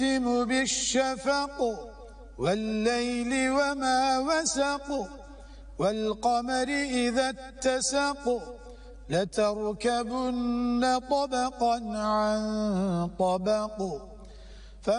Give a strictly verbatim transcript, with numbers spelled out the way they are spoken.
بالشفق والليل وما وسق والقمر إذا اتسق لتركبن طبقا عن طبق.